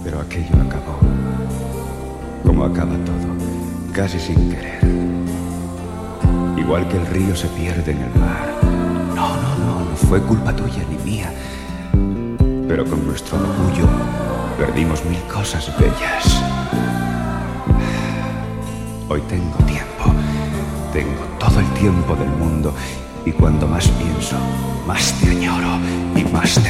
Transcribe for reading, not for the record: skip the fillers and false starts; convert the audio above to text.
Pero aquello acabó, como acaba todo, casi sin querer. Igual que el río se pierde en el mar. No fue culpa tuya ni mía. Pero con nuestro orgullo perdimos mil cosas bellas. Hoy tengo tiempo, tengo todo el tiempo del mundo. Y cuando más pienso, más te añoro y más te